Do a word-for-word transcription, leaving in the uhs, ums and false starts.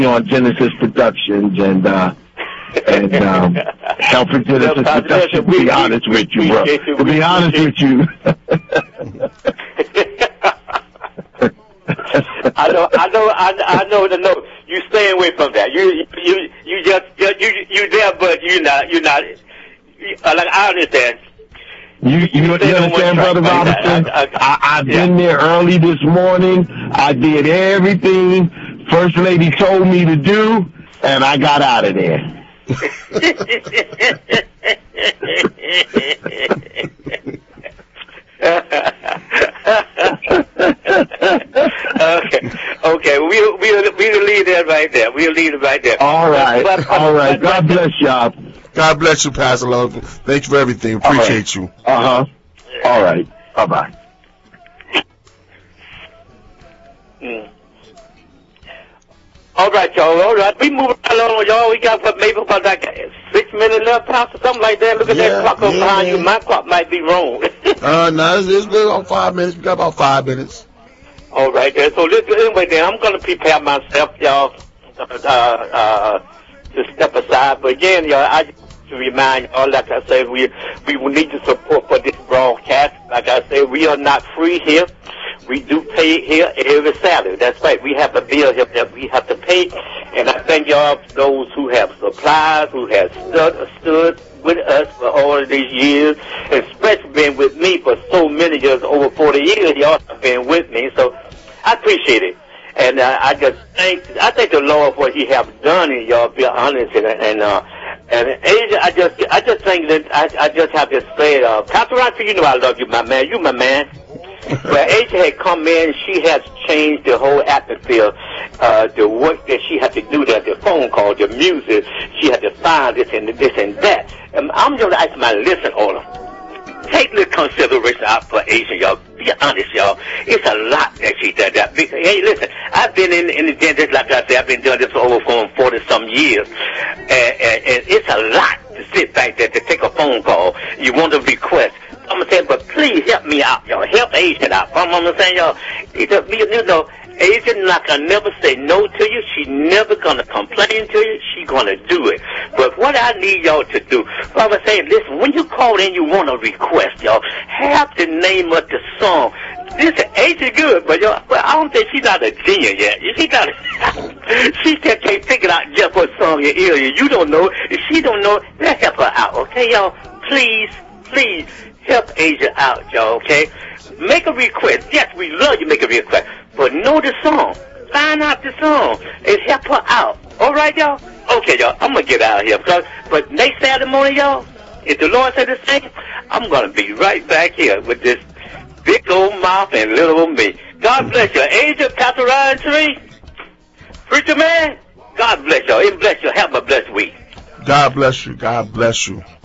on Genesis Productions and uh, and um, helping Genesis Productions. To be honest with you, bro. To be honest with you. I know, I know, I, I know the no. You stay away from that. You, you, you just, you, you there, but you not, you not. You, like I understand. You, you, you, you understand, Brother Robinson? I, I, I, I've yeah. been there early this morning. I did everything First Lady told me to do, and I got out of there. okay, okay, we'll, we'll, we'll leave that right there. We'll leave it right there. All right, but, but, all right. God bless y'all. God bless you, Pastor Love. Thanks for everything. Appreciate you. Uh-huh. All right. Bye-bye. Mm. All right, y'all. All right. We moving along, y'all. We got what, maybe about like six minutes left, Pastor, something like that. Look at yeah, that clock yeah, behind man. you. My clock might be wrong. uh, no, it's, it's good on five minutes. We got about five minutes. All right, then. So listen, anyway, then I'm going to prepare myself, y'all, uh, uh, to step aside. But again, y'all, I just to remind y'all, like I said, we we will need the support for this broadcast. Like I said, we are not free here. We do pay here every Saturday. That's right. We have a bill here that we have to pay. And I thank y'all for those who have supplies, who have stood, stood with us for all of these years, especially been with me for so many years, over forty years. Y'all have been with me. So I appreciate it. And uh, I just thank, I thank the Lord for what He have done, and y'all be honest. And, and, uh, and Asia, I just, I just think that I, I just have to say, uh, Pastor Roger, you know I love you, my man. You my man. Well, Asia had come in, she has changed the whole atmosphere, uh, the work that she had to do there, the phone call, the music, she had to find this and this and that. And I'm going to ask my listen order. Take the consideration out for Asia, y'all. Be honest, y'all. It's a lot that she does that. Hey, listen, I've been in, in the dentist, like I said, I've been doing this for over forty some years. And, and, and it's a lot to sit back there to take a phone call. You want to request. I'm going to say, but please help me out, y'all. Help Asian out. I'm going to say, y'all, you know, Asian not going to never say no to you. She never going to complain to you. She going to do it. But what I need y'all to do, I'm going to say, listen, when you call in, you want a request, y'all, have the name of the song. Listen, Asian good, but y'all, but I don't think she's not a genius yet. She not a, she just can't figure out just what song it is. You don't know. If she don't know, let's help her out, okay, y'all? Please, please. Help Asia out, y'all, okay? Make a request. Yes, we love you make a request. But know the song. Find out the song. And help her out. All right, y'all? Okay, y'all. I'm going to get out of here. Because, but next Saturday morning, y'all, if the Lord said the same, I'm going to be right back here with this big old mouth and little old me. God bless you. Asia, Pastor Ryan Tree, Preacher Man, God bless y'all. And bless you. Have a blessed week. God bless you. God bless you.